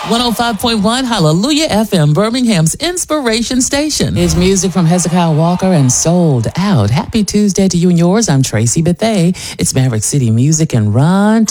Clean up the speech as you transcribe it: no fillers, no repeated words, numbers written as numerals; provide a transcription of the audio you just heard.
105.1 Hallelujah FM, Birmingham's inspiration station. It's music from Hezekiah Walker and Sold Out. Happy Tuesday to you and yours. I'm Tracy Bethea. It's Maverick City Music and Ron